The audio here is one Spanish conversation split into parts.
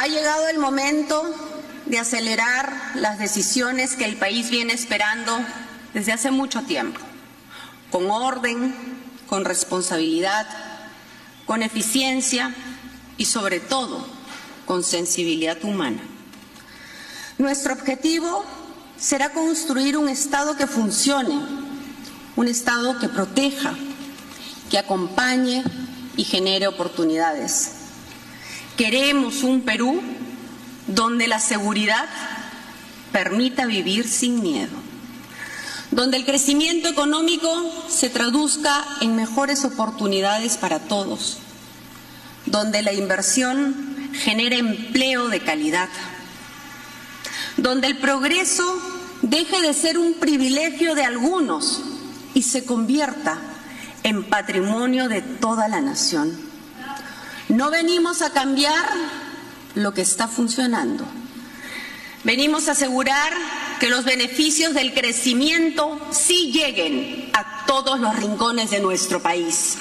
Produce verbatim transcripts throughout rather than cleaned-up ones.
Ha llegado el momento de acelerar las decisiones que el país viene esperando desde hace mucho tiempo, con orden, con responsabilidad, con eficiencia y, sobre todo, con sensibilidad humana. Nuestro objetivo será construir un Estado que funcione, un Estado que proteja, que acompañe y genere oportunidades. Queremos un Perú donde la seguridad permita vivir sin miedo, donde el crecimiento económico se traduzca en mejores oportunidades para todos, donde la inversión genere empleo de calidad, donde el progreso deje de ser un privilegio de algunos y se convierta en patrimonio de toda la nación. No venimos a cambiar lo que está funcionando. Venimos a asegurar que los beneficios del crecimiento sí lleguen a todos los rincones de nuestro país.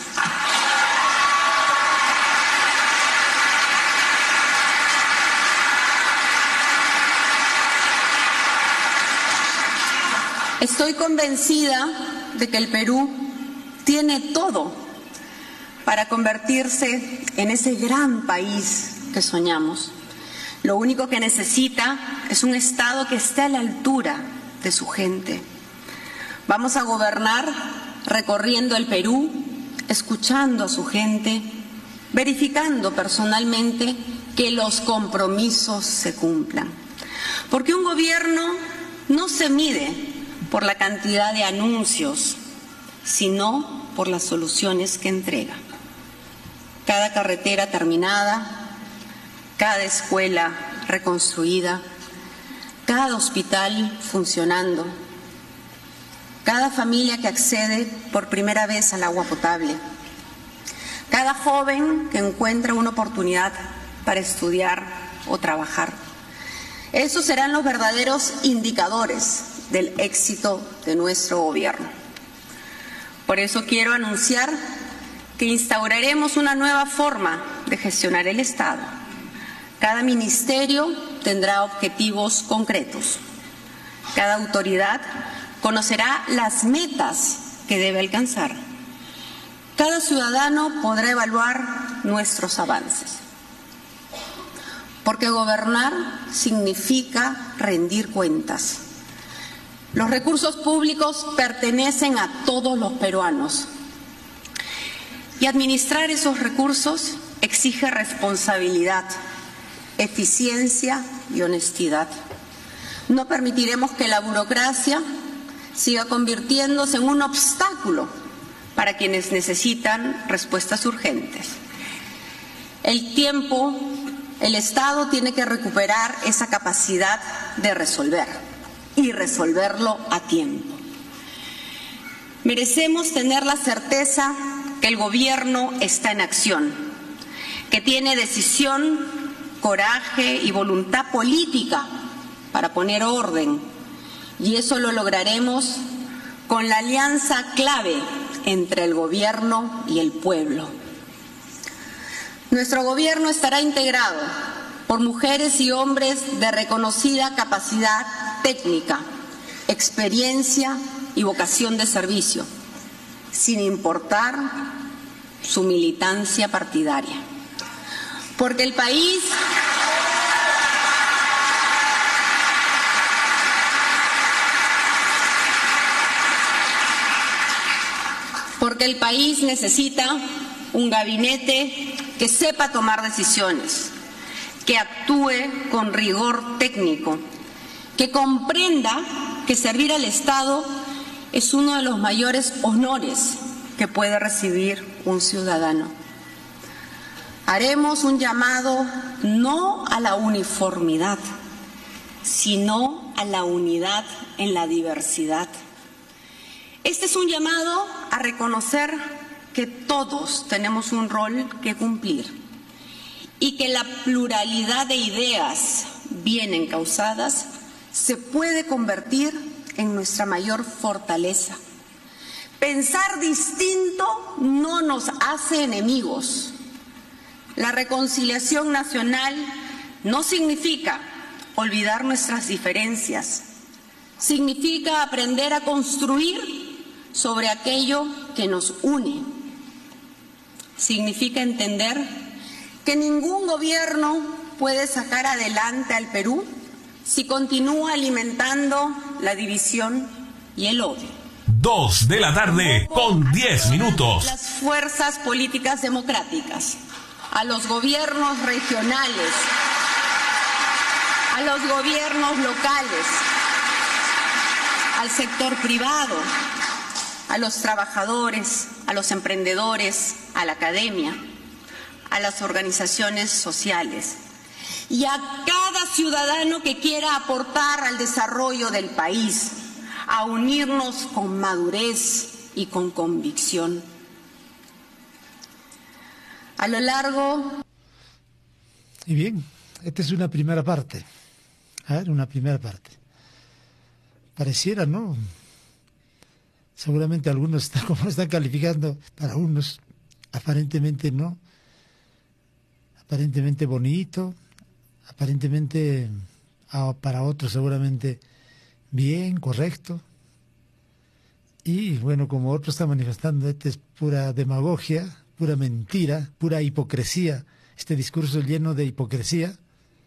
Estoy convencida de que el Perú tiene todo para convertirse en ese gran país que soñamos. Lo único que necesita es un Estado que esté a la altura de su gente. Vamos a gobernar recorriendo el Perú, escuchando a su gente, verificando personalmente que los compromisos se cumplan. Porque un gobierno no se mide por la cantidad de anuncios, sino por las soluciones que entrega. Cada carretera terminada, cada escuela reconstruida, cada hospital funcionando, cada familia que accede por primera vez al agua potable, cada joven que encuentra una oportunidad para estudiar o trabajar. Esos serán los verdaderos indicadores del éxito de nuestro gobierno. Por eso quiero anunciar que instauraremos una nueva forma de gestionar el Estado. Cada ministerio tendrá objetivos concretos. Cada autoridad conocerá las metas que debe alcanzar. Cada ciudadano podrá evaluar nuestros avances. Porque gobernar significa rendir cuentas. Los recursos públicos pertenecen a todos los peruanos. Y administrar esos recursos exige responsabilidad, eficiencia y honestidad. No permitiremos que la burocracia siga convirtiéndose en un obstáculo para quienes necesitan respuestas urgentes. El tiempo, el Estado tiene que recuperar esa capacidad de resolver y resolverlo a tiempo. Merecemos tener la certeza que el gobierno está en acción, que tiene decisión, coraje y voluntad política para poner orden, y eso lo lograremos con la alianza clave entre el gobierno y el pueblo. Nuestro gobierno estará integrado por mujeres y hombres de reconocida capacidad técnica, experiencia y vocación de servicio, sin importar su militancia partidaria. Porque el país porque el país necesita un gabinete que sepa tomar decisiones, que actúe con rigor técnico, que comprenda que servir al Estado es uno de los mayores honores que puede recibir un ciudadano. Haremos un llamado no a la uniformidad, sino a la unidad en la diversidad. Este es un llamado a reconocer que todos tenemos un rol que cumplir y que la pluralidad de ideas bien encausadas se puede convertir en nuestra mayor fortaleza. Pensar distinto no nos hace enemigos. La reconciliación nacional no significa olvidar nuestras diferencias. Significa aprender a construir sobre aquello que nos une. Significa entender que ningún gobierno puede sacar adelante al Perú si continúa alimentando la división y el odio. Dos de la tarde con diez minutos. Las fuerzas políticas democráticas, a los gobiernos regionales, a los gobiernos locales, al sector privado, a los trabajadores, a los emprendedores, a la academia, a las organizaciones sociales y a cada ciudadano que quiera aportar al desarrollo del país, a unirnos con madurez y con convicción. A lo largo... Y bien, esta es una primera parte. A ver, una primera parte. Pareciera, ¿no? Seguramente algunos están, como están calificando, para unos aparentemente no, aparentemente bonito, aparentemente para otros seguramente bien, correcto. Y bueno, como otros están manifestando, este es pura demagogia, pura mentira, pura hipocresía, este discurso lleno de hipocresía.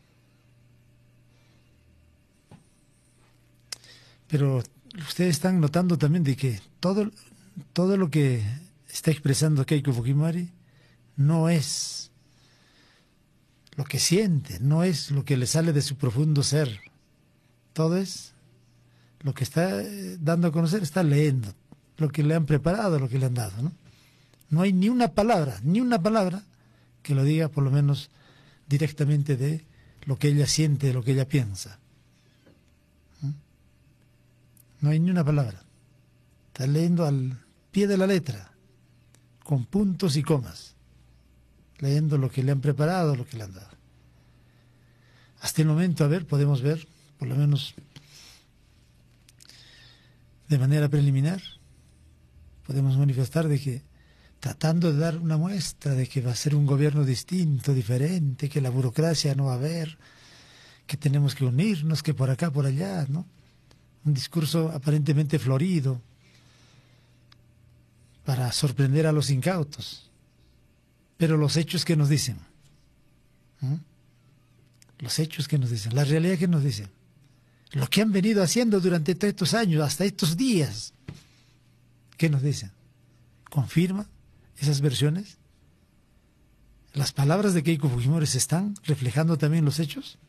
Pero ustedes están notando también de que todo, todo lo que está expresando Keiko Fujimori no es lo que siente, no es lo que le sale de su profundo ser. Todo es lo que está dando a conocer, está leyendo lo que le han preparado, lo que le han dado, ¿no? No hay ni una palabra, ni una palabra que lo diga por lo menos directamente de lo que ella siente, lo que ella piensa. No hay ni una palabra. Está leyendo al pie de la letra, con puntos y comas, leyendo lo que le han preparado, lo que le han dado. Hasta el momento, a ver, podemos ver, por lo menos de manera preliminar, podemos manifestar de que, tratando de dar una muestra de que va a ser un gobierno distinto, diferente, que la burocracia no va a haber, que tenemos que unirnos, que por acá, por allá, ¿no? Un discurso aparentemente florido para sorprender a los incautos. Pero los hechos que nos dicen, ¿eh? Los hechos que nos dicen, la realidad que nos dicen, lo que han venido haciendo durante todos estos años, hasta estos días, ¿qué nos dicen? ¿Confirma esas versiones? ¿Las palabras de Keiko Fujimori se están reflejando también los hechos?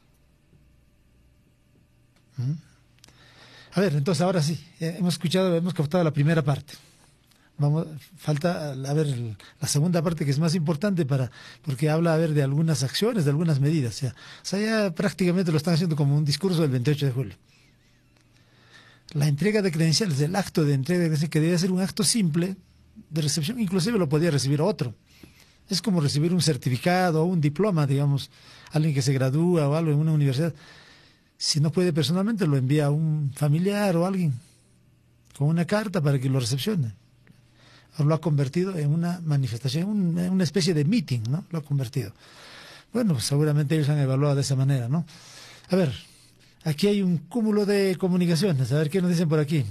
¿Mm? A ver, entonces ahora sí, eh, hemos escuchado, hemos captado la primera parte. Vamos, falta, a ver, el, la segunda parte que es más importante para, porque habla, a ver, de algunas acciones, de algunas medidas. O sea, o sea, ya prácticamente lo están haciendo como un discurso del veintiocho de julio. La entrega de credenciales, el acto de entrega de credenciales, que debe ser un acto simple de recepción, inclusive lo podría recibir otro. Es como recibir un certificado o un diploma, digamos, alguien que se gradúa o algo en una universidad. Si no puede personalmente, lo envía a un familiar o alguien con una carta para que lo recepcione. Lo ha convertido en una manifestación, en una especie de meeting, ¿no? Lo ha convertido. Bueno, pues seguramente ellos han evaluado de esa manera, ¿no? A ver, aquí hay un cúmulo de comunicaciones. A ver qué nos dicen por aquí.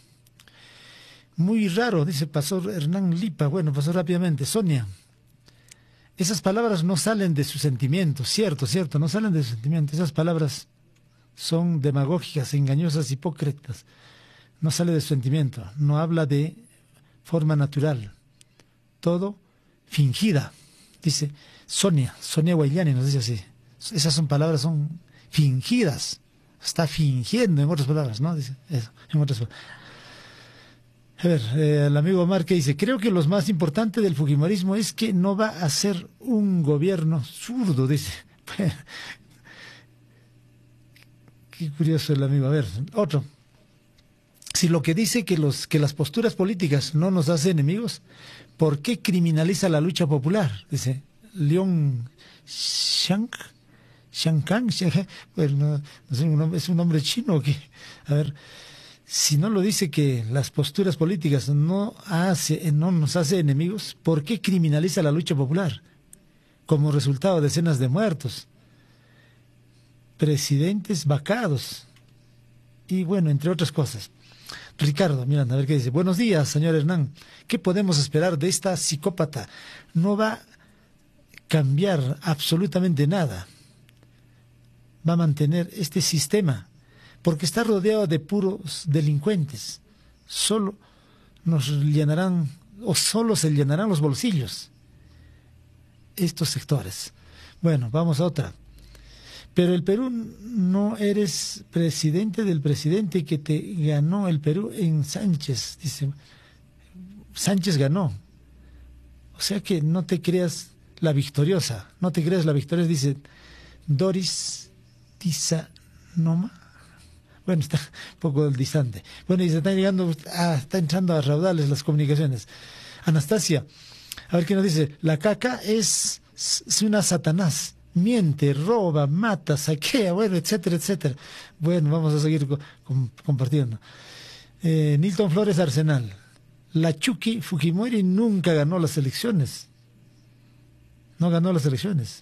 Muy raro, dice Pastor Hernán Lipa. Bueno, pasó rápidamente. Sonia, esas palabras no salen de sus sentimientos, cierto, cierto, no salen de sus sentimientos. Esas palabras son demagógicas, engañosas, hipócritas. No sale de su sentimiento, no habla de forma natural. Todo fingida. Dice Sonia, Sonia Guayani nos dice así. Esas son palabras, son fingidas. Está fingiendo, en otras palabras, ¿no? Dice eso, en otras palabras. A ver, eh, el amigo Omar que dice, creo que lo más importante del fujimorismo es que no va a ser un gobierno zurdo, dice. Qué curioso el amigo. A ver, otro. Si lo que dice que los que las posturas políticas no nos hacen enemigos, ¿por qué criminaliza la lucha popular? Dice León Shank, Shankang, bueno, no, no sé, un nombre, es un nombre chino que, a ver, si no lo dice que las posturas políticas no hace, no nos hace enemigos, ¿por qué criminaliza la lucha popular? Como resultado, decenas de muertos. presidentes vacados. Y bueno, entre otras cosas. Ricardo, miren, a ver qué dice. Buenos días, señor Hernán. ¿Qué podemos esperar de esta psicópata? No va a cambiar absolutamente nada. Va a mantener este sistema, porque está rodeado de puros delincuentes. Solo nos llenarán, o solo se llenarán los bolsillos estos sectores. Bueno, vamos a otra. Pero el Perú, no eres presidente del presidente que te ganó el Perú en Sánchez. Dice, Sánchez ganó. O sea que no te creas la victoriosa. No te creas la victoriosa, dice Doris Tizanoma. Bueno, está un poco distante. Bueno, y se están llegando, ah, está entrando a raudales las comunicaciones. Anastasia, a ver qué nos dice. La caca es, es una satanás. Miente, roba, mata, saquea, bueno, etcétera, etcétera. Bueno, vamos a seguir co com compartiendo. Eh, Nilton Flores Arsenal. La Chucky Fujimori nunca ganó las elecciones. No ganó las elecciones.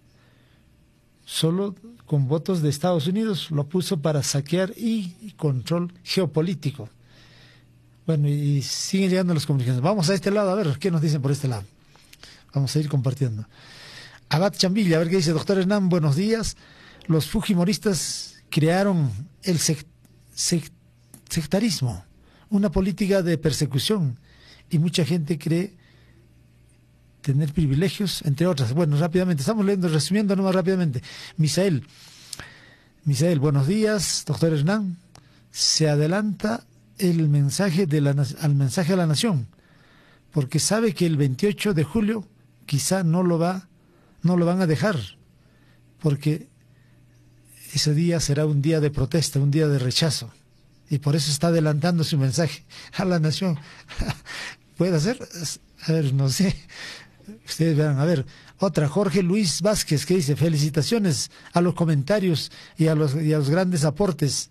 Solo con votos de Estados Unidos lo puso para saquear y control geopolítico. Bueno, y siguen llegando las comunicaciones. Vamos a este lado, a ver qué nos dicen por este lado. Vamos a ir compartiendo. Abad Chambilla, a ver qué dice. Doctor Hernán, buenos días. Los fujimoristas crearon el sect sect sectarismo, una política de persecución, y mucha gente cree tener privilegios, entre otras. Bueno, rápidamente, estamos leyendo, resumiendo nomás rápidamente. Misael, Misael, buenos días, doctor Hernán. Se adelanta el mensaje de la, al mensaje a la nación, porque sabe que el veintiocho de julio quizá no lo va no lo van a dejar, porque ese día será un día de protesta, un día de rechazo, y por eso está adelantando su mensaje a la nación. ¿Puede hacer? A ver, no sé, ustedes verán. A ver, otra, Jorge Luis Vázquez, que dice, felicitaciones a los comentarios y a los, y a los grandes aportes.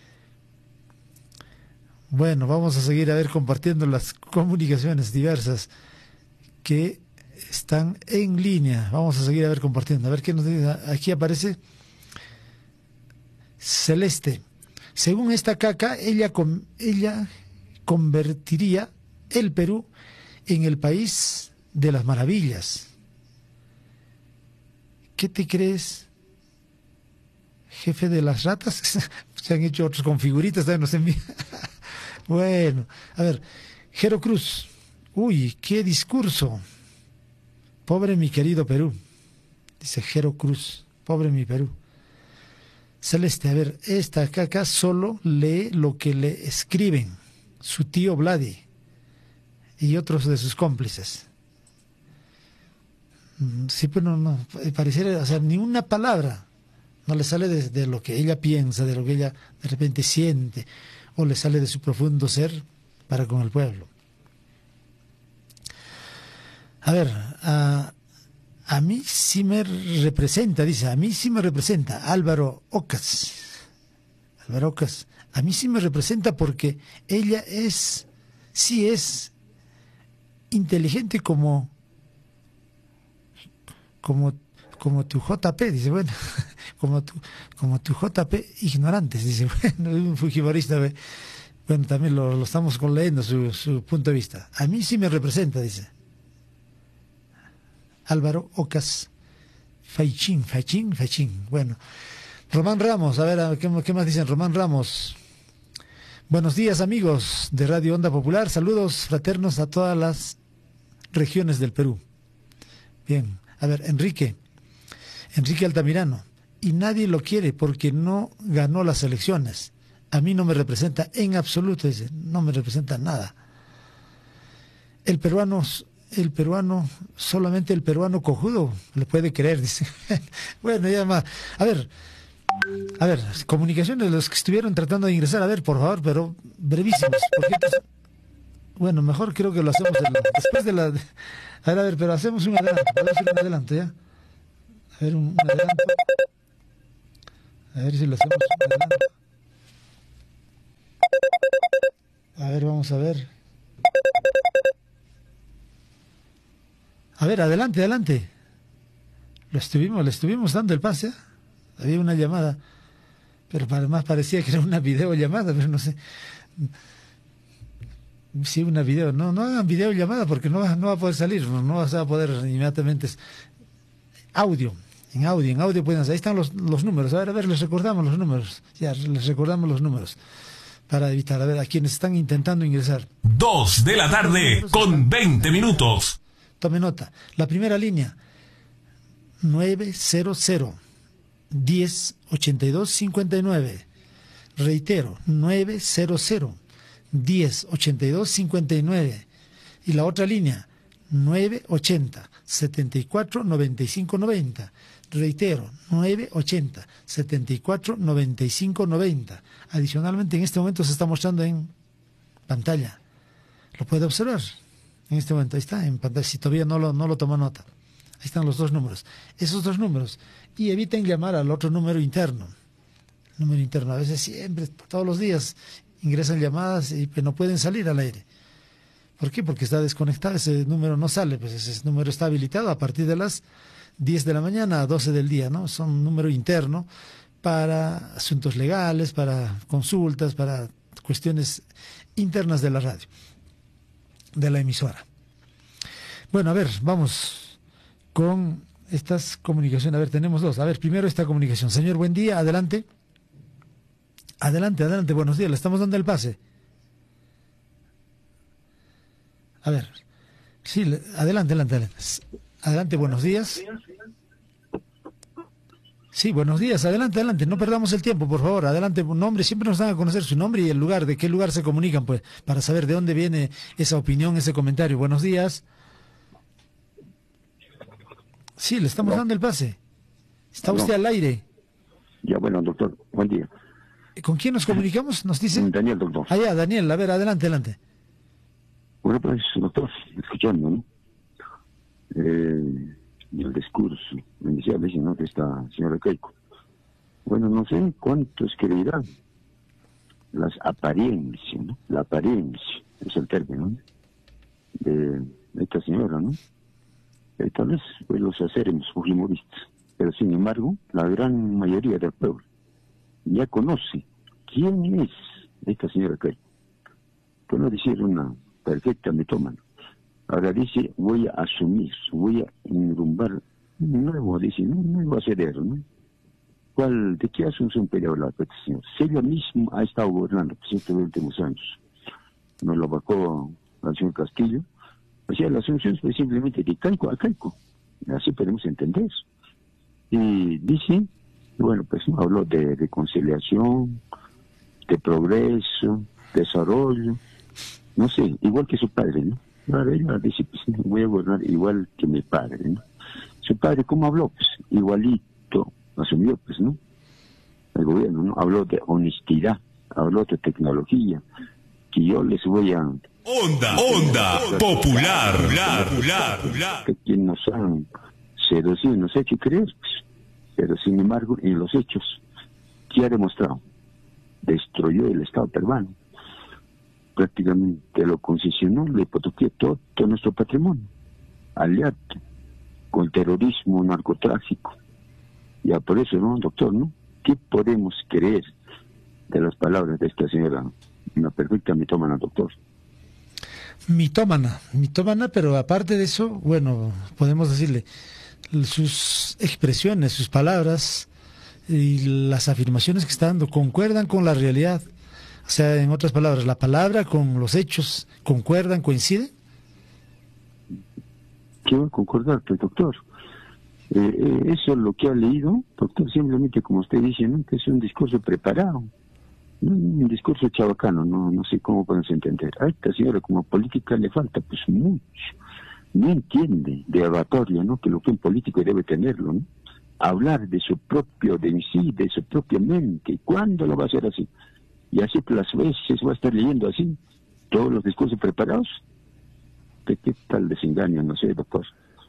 Bueno, vamos a seguir a ver compartiendo las comunicaciones diversas que están en línea. Vamos a seguir a ver compartiendo. A ver qué nos dice. Aquí aparece Celeste. Según esta caca, ella, con, ella convertiría el Perú en el país de las maravillas. ¿Qué te crees, jefe de las ratas? Se han hecho otros con figuritas, también nos envían. Bueno, a ver, Jero Cruz. Uy, qué discurso. Pobre mi querido Perú, dice Jero Cruz, pobre mi Perú. Celeste, a ver, esta caca solo lee lo que le escriben su tío Vladi y otros de sus cómplices. Sí, pero no, no pareciera, o sea, ni una palabra no le sale de, de lo que ella piensa, de lo que ella de repente siente, o le sale de su profundo ser para con el pueblo. A ver, a, a mí sí me representa, dice, a mí sí me representa Álvaro Ocas. Álvaro Ocas, a mí sí me representa porque ella es, sí es inteligente como, como, como tu J P, dice, bueno, como tu, como tu J P ignorantes, dice, bueno, un fujimorista, bueno, también lo, lo estamos leyendo su, su punto de vista. A mí sí me representa, dice Álvaro Ocas Faichín, Faichín, Faichín. Bueno, Román Ramos, a ver, ¿qué, qué más dicen? Román Ramos. Buenos días, amigos de Radio Onda Popular. Saludos fraternos a todas las regiones del Perú. Bien, a ver, Enrique. Enrique Altamirano. Y nadie lo quiere porque no ganó las elecciones. A mí no me representa en absoluto, dice, no me representa nada. El peruano... El peruano, solamente el peruano cojudo le puede creer, dice. Bueno, ya más. A ver, a ver, comunicaciones, los que estuvieron tratando de ingresar, a ver, por favor, pero brevísimos. Porque, bueno, mejor creo que lo hacemos el, después de la... A ver, a ver, pero hacemos un adelanto, podemos hacer un adelanto, ¿ya? A ver, un, un adelanto. A ver si lo hacemos un adelanto. A ver, vamos a ver. A ver, adelante, adelante. Lo estuvimos, le estuvimos dando el pase. había una llamada, pero además parecía que era una videollamada, pero no sé. Sí, una video, no, no hagan videollamada porque no va, no va a poder salir, no, no vas a poder inmediatamente. Audio, en audio, en audio pueden hacer, ahí están los, los números, a ver, a ver, les recordamos los números, ya, les recordamos los números, para evitar, a ver, a quienes están intentando ingresar. Dos de la tarde, con veinte minutos. Tome nota, la primera línea, nueve cero cero, diez, ochenta y dos, cincuenta y nueve, reitero, nueve cero cero, diez, ochenta y dos, cincuenta y nueve, y la otra línea, nueve ochenta, setenta y cuatro, noventa y cinco, noventa, reitero, nueve ochenta, setenta y cuatro, noventa y cinco, noventa. Adicionalmente, en este momento se está mostrando en pantalla, lo puede observar, en este momento, ahí está, en pantalla, si todavía no lo, no lo toma nota, ahí están los dos números, esos dos números, y eviten llamar al otro número interno, número interno, a veces siempre, todos los días, ingresan llamadas y pues, no pueden salir al aire. ¿Por qué? Porque está desconectado, ese número no sale, pues ese número está habilitado a partir de las diez de la mañana a doce del día, ¿no? Son un número interno para asuntos legales, para consultas, para cuestiones internas de la radio, de la emisora. Bueno, a ver, vamos con estas comunicaciones. A ver, tenemos dos. A ver, primero esta comunicación. Señor, buen día, adelante. Adelante, adelante, buenos días, le estamos dando el pase. A ver, sí, adelante, adelante, adelante. Adelante, buenos días. Sí, buenos días, adelante, adelante, no perdamos el tiempo, por favor, adelante, un nombre, siempre nos dan a conocer su nombre y el lugar, de qué lugar se comunican, pues, para saber de dónde viene esa opinión, ese comentario. Buenos días. Sí, le estamos dando el pase. Está usted al aire. Ya, bueno, doctor, buen día. ¿Con quién nos comunicamos? Nos dice. Daniel, doctor. Ah, ya, Daniel, a ver, adelante, adelante. Bueno, pues, doctor, escuchando, ¿no? Eh, el discurso inicial, dice, ¿no? De esta señora Keiko. Bueno, no sé cuántos creerán las apariencias, ¿no? La apariencia, es el término, ¿no? De, de esta señora, ¿no? Eh, tal vez pues, los acérrimos fujimoristas, pero sin embargo, la gran mayoría del pueblo ya conoce quién es esta señora Keiko. Por no decir una perfecta mitómana. Ahora dice, voy a asumir, voy a enrumbar un nuevo, dice, ¿no? Un nuevo asedero, ¿no? ¿Cuál, ¿De qué asunción puede hablar este señor? Si ella mismo ha estado gobernando pues, estos últimos años, no lo vacó al señor Castillo, o sea, la asunción fue simplemente de Keiko a Keiko, así podemos entender. Y dice, bueno, pues no habló de reconciliación, de progreso, desarrollo, no sé, igual que su padre, ¿no? Ahora ella dice, pues voy a gobernar igual que mi padre, ¿no? Su padre, ¿cómo habló? Pues igualito, asumió, pues, ¿no? El gobierno, ¿no? Habló de honestidad, habló de tecnología, que yo les voy a... Onda, onda, popular, popular, popular, popular. Que quien nos han seducido, nos ha hecho creer, pues, pero sin embargo, en los hechos, ¿qué ha demostrado? Destruyó el Estado peruano. Prácticamente lo concesionó, le hipotequé todo, todo nuestro patrimonio, aliado con terrorismo, narcotráfico. Ya por eso, ¿no, doctor? ¿No? ¿Qué podemos creer de las palabras de esta señora? Una perfecta mitómana, doctor. Mitómana, mitómana, pero aparte de eso, bueno, podemos decirle, sus expresiones, sus palabras y las afirmaciones que está dando concuerdan con la realidad. O sea, en otras palabras, la palabra con los hechos concuerdan, coinciden. ¿Qué va a concordar, pues, doctor? Eh, eh, eso es lo que ha leído, doctor, simplemente como usted dice, ¿no? Que es un discurso preparado, ¿no? Un discurso chabacano, no no sé cómo podemos entender. A esta señora como política le falta pues mucho, no entiende de oratoria, ¿no? Que lo que un político debe tenerlo, ¿no? Hablar de su propio, de en sí, de su propia mente. ¿Cuándo lo va a hacer así? Y así las veces va a estar leyendo así todos los discursos preparados. ¿De qué tal desengaño? No sé, doctor.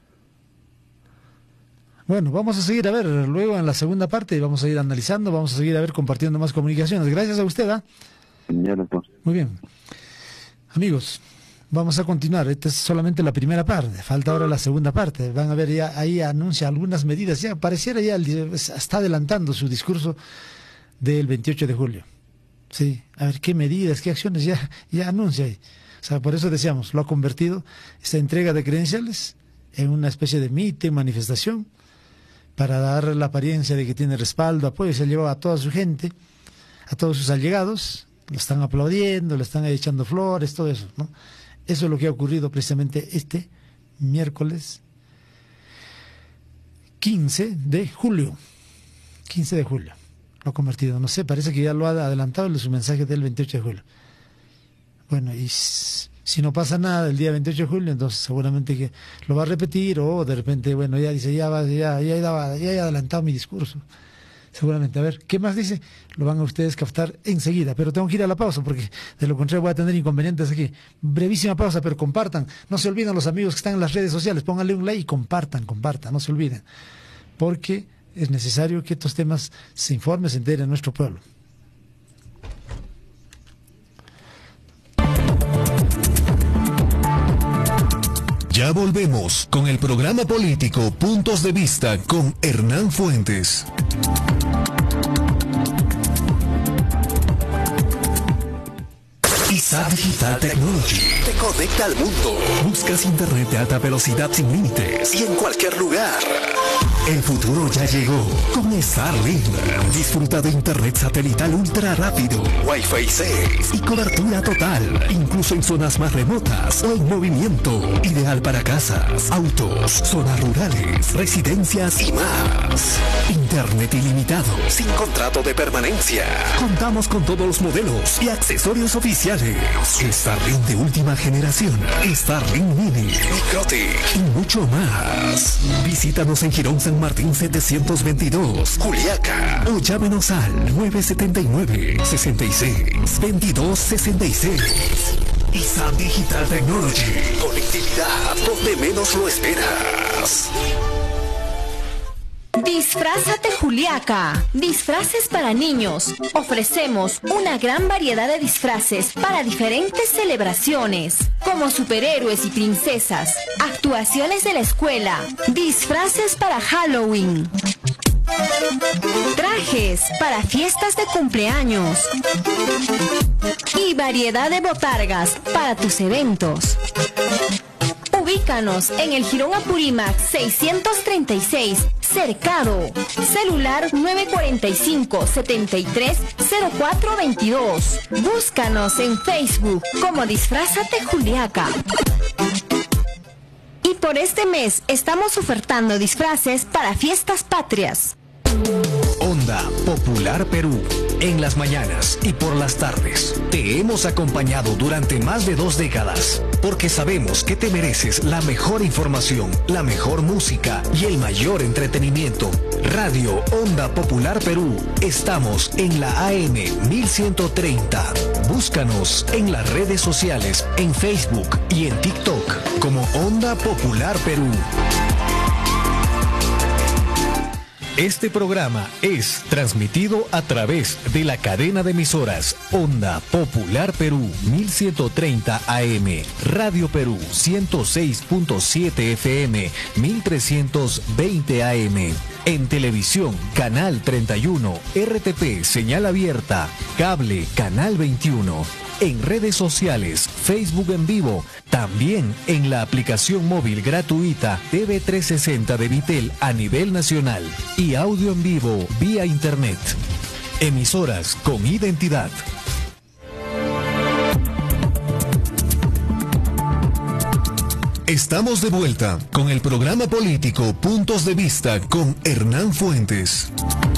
Bueno, vamos a seguir a ver luego en la segunda parte, vamos a ir analizando, vamos a seguir a ver compartiendo más comunicaciones. Gracias a usted, ¿ah? Ya, doctor. Muy bien. Amigos, vamos a continuar. Esta es solamente la primera parte, falta ahora la segunda parte. Van a ver, ya ahí anuncia algunas medidas, ya pareciera ya está adelantando su discurso del veintiocho de julio. Sí, a ver qué medidas, qué acciones ya, ya anuncia ahí. O sea, por eso decíamos, lo ha convertido esta entrega de credenciales en una especie de mitin, manifestación, para dar la apariencia de que tiene respaldo, apoyo. Se ha llevado a toda su gente, a todos sus allegados, lo están aplaudiendo, le están echando flores, todo eso, ¿no? Eso es lo que ha ocurrido precisamente este miércoles quince de julio. quince de julio. Lo ha convertido, no sé, parece que ya lo ha adelantado en su mensaje del veintiocho de julio. Bueno, y si no pasa nada el día veintiocho de julio, entonces seguramente que lo va a repetir, o de repente, bueno, ya dice, ya va, ya, ya, ya, ya he adelantado mi discurso. Seguramente, a ver, ¿qué más dice? Lo van a ustedes captar enseguida, pero tengo que ir a la pausa porque de lo contrario voy a tener inconvenientes aquí. Brevísima pausa, pero compartan. No se olviden los amigos que están en las redes sociales, pónganle un like y compartan, compartan, no se olviden. Porque es necesario que estos temas se informen, se enteren en nuestro pueblo. Ya volvemos con el programa político Puntos de Vista con Hernán Fuentes. I S A Digital Technology te conecta al mundo. Buscas internet de alta velocidad sin límites y en cualquier lugar. El futuro ya llegó con Starlink. Disfruta de internet satelital ultra rápido, Wi-Fi seis y cobertura total, incluso en zonas más remotas o en movimiento. Ideal para casas, autos, zonas rurales, residencias y más. Internet ilimitado, sin contrato de permanencia. Contamos con todos los modelos y accesorios oficiales. Starlink de última generación, Starlink Mini, Microtic y mucho más. Visítanos en Girón San Martín setecientos veintidós, Juliaca, o llámenos al nueve siete nueve, seis seis, veintidós sesenta y seis. I S A Digital Technology, conectividad donde menos lo esperas. Disfrázate Juliaca, disfraces para niños. Ofrecemos una gran variedad de disfraces para diferentes celebraciones, como superhéroes y princesas, actuaciones de la escuela, disfraces para Halloween, trajes para fiestas de cumpleaños y variedad de botargas para tus eventos. Ubícanos en el Jirón Apurímac seiscientos treinta y seis, Cercado. Celular nueve cuatro cinco, siete tres, cero cuatro veintidós. Búscanos en Facebook como Disfrázate Juliaca. Y por este mes estamos ofertando disfraces para fiestas patrias. Onda Popular Perú. En las mañanas y por las tardes te hemos acompañado durante más de dos décadas, porque sabemos que te mereces la mejor información, la mejor música y el mayor entretenimiento. Radio Onda Popular Perú. Estamos en la A M mil ciento treinta. Búscanos en las redes sociales, en Facebook y en TikTok como Onda Popular Perú. Este programa es transmitido a través de la cadena de emisoras Onda Popular Perú mil ciento treinta A M, Radio Perú ciento seis punto siete F M, mil trescientos veinte A M. En televisión, Canal treinta y uno, R T P, señal abierta, cable, Canal veintiuno. En redes sociales, Facebook en vivo, también en la aplicación móvil gratuita T V trescientos sesenta de Vitel a nivel nacional y audio en vivo vía internet. Emisoras con identidad. Estamos de vuelta con el programa político Puntos de Vista con Hernán Fuentes.